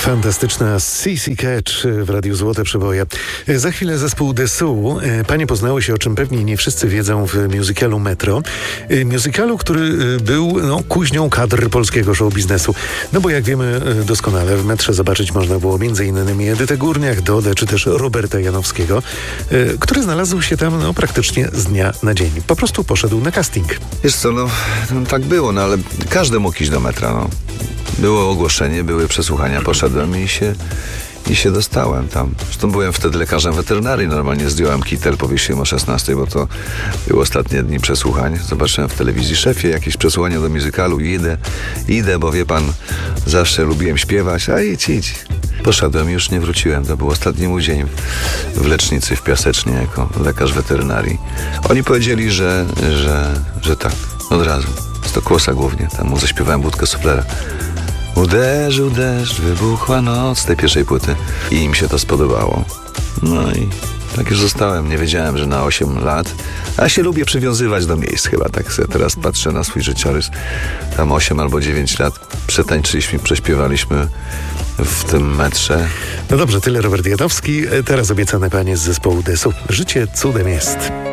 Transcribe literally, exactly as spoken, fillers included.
Fantastyczna C C Catch w Radiu Złote Przeboje. Za chwilę zespół Dessous. Panie poznały się, o czym pewnie nie wszyscy wiedzą, w musicalu Metro. Musicalu, który był no, kuźnią kadr polskiego show biznesu. No bo jak wiemy doskonale, w Metrze zobaczyć można było między innymi Edytę Górniak, Dodę czy też Roberta Janowskiego, który znalazł się tam no, praktycznie z dnia na dzień. Po prostu poszedł na casting. Wiesz co, no, no tak było, no ale każdy mógł iść do Metra, no. Było ogłoszenie, były przesłuchania, poszedłem i się, i się dostałem tam. Zresztą byłem wtedy lekarzem weterynarii, normalnie zdjąłem kitel, powiesiłem o szesnastej, bo to były ostatnie dni przesłuchań. Zobaczyłem w telewizji: szefie, jakieś przesłuchania do musicalu, idę, idę, bo wie pan, zawsze lubiłem śpiewać, a idź, idź. Poszedłem i już nie wróciłem. To był ostatni mój dzień w lecznicy w Piasecznie jako lekarz weterynarii. Oni powiedzieli, że, że, że tak, od razu. Z Stokłosa głównie, tam mu zaśpiewałem Budkę Suflera. Uderzył deszcz, wybuchła noc, z tej pierwszej płyty. I im się to spodobało. No i tak już zostałem. Nie wiedziałem, że na osiem lat. A się lubię przywiązywać do miejsc chyba. Tak sobie teraz patrzę na swój życiorys. Tam osiem albo dziewięć lat przetańczyliśmy, prześpiewaliśmy w tym Metrze. No dobrze, tyle Robert Janowski. Teraz obiecane panie z zespołu Dessous. Życie cudem jest.